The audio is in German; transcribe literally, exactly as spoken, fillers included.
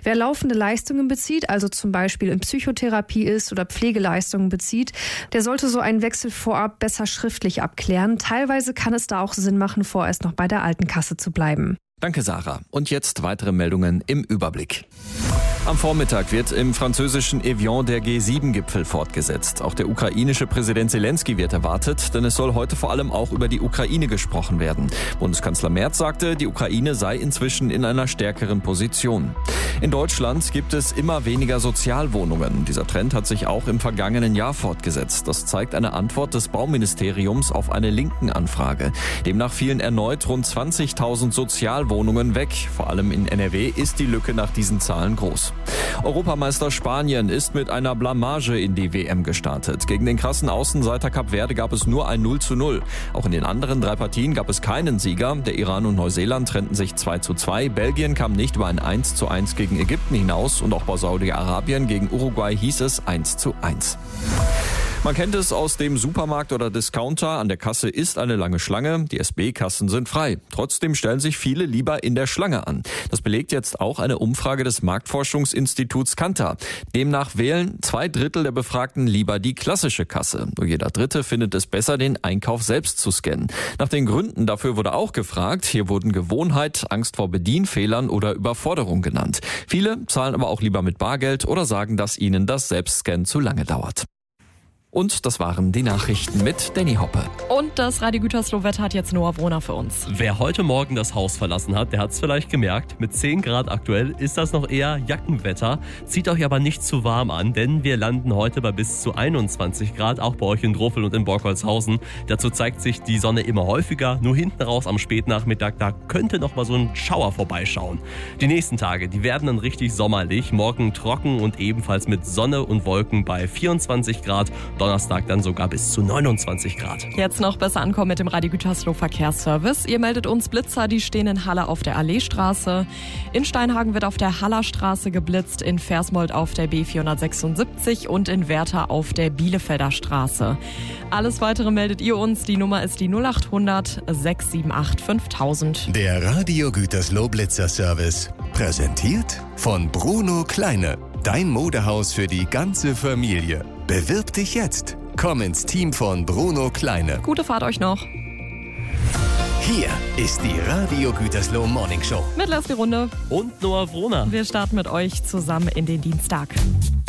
Wer laufende Leistungen bezieht, also zum Beispiel in Psychotherapie ist oder Pflegeleistungen bezieht, der sollte so einen Wechsel vorab besser schriftlich abklären. Teilweise kann es da auch Sinn machen, vorerst noch bei der alten Kasse zu bleiben. Danke, Sarah. Und jetzt weitere Meldungen im Überblick. Am Vormittag wird im französischen Evian der G sieben Gipfel fortgesetzt. Auch der ukrainische Präsident Zelensky wird erwartet, denn es soll heute vor allem auch über die Ukraine gesprochen werden. Bundeskanzler Merz sagte, die Ukraine sei inzwischen in einer stärkeren Position. In Deutschland gibt es immer weniger Sozialwohnungen. Dieser Trend hat sich auch im vergangenen Jahr fortgesetzt. Das zeigt eine Antwort des Bauministeriums auf eine linken Anfrage. Demnach fielen erneut rund zwanzigtausend Sozialwohnungen weg. Vor allem in N R W ist die Lücke nach diesen Zahlen groß. Europameister Spanien ist mit einer Blamage in die W M gestartet. Gegen den krassen Außenseiter Kap Verde gab es nur ein null zu null. Auch in den anderen drei Partien gab es keinen Sieger. Der Iran und Neuseeland trennten sich zwei zu zwei. Belgien kam nicht über ein eins zu eins gegen Ägypten hinaus. Und auch bei Saudi-Arabien gegen Uruguay hieß es eins zu eins. Man kennt es aus dem Supermarkt oder Discounter. An der Kasse ist eine lange Schlange. Die S B-Kassen sind frei. Trotzdem stellen sich viele lieber in der Schlange an. Das belegt jetzt auch eine Umfrage des Marktforschungsinstituts Kantar. Demnach wählen zwei Drittel der Befragten lieber die klassische Kasse. Nur jeder Dritte findet es besser, den Einkauf selbst zu scannen. Nach den Gründen dafür wurde auch gefragt. Hier wurden Gewohnheit, Angst vor Bedienfehlern oder Überforderung genannt. Viele zahlen aber auch lieber mit Bargeld oder sagen, dass ihnen das Selbstscannen zu lange dauert. Und das waren die Nachrichten mit Danny Hoppe. Und das Radio Gütersloh-Wetter hat jetzt Noah Wohner für uns. Wer heute Morgen das Haus verlassen hat, der hat es vielleicht gemerkt. Mit zehn Grad aktuell ist das noch eher Jackenwetter. Zieht euch aber nicht zu warm an, denn wir landen heute bei bis zu einundzwanzig Grad, auch bei euch in Drofel und in Borkholzhausen. Dazu zeigt sich die Sonne immer häufiger. Nur hinten raus am Spätnachmittag, da könnte noch mal so ein Schauer vorbeischauen. Die nächsten Tage, die werden dann richtig sommerlich. Morgen trocken und ebenfalls mit Sonne und Wolken bei vierundzwanzig Grad. Donnerstag dann sogar bis zu neunundzwanzig Grad. Jetzt noch besser ankommen mit dem Radio Gütersloh Verkehrsservice. Ihr meldet uns Blitzer, die stehen in Halle auf der Alleestraße. In Steinhagen wird auf der Hallerstraße geblitzt, in Versmold auf der B vierhundertsechsundsiebzig und in Werther auf der Bielefelder Straße. Alles Weitere meldet ihr uns. Die Nummer ist die null acht hundert sechs sieben acht fünftausend. Der Radio Gütersloh Blitzer Service. Präsentiert von Bruno Kleine. Dein Modehaus für die ganze Familie. Bewirb dich jetzt. Komm ins Team von Bruno Kleine. Gute Fahrt euch noch. Hier ist die Radio Gütersloh Morning Show. Mit Leslie Runde und Noah Wohner. Wir starten mit euch zusammen in den Dienstag.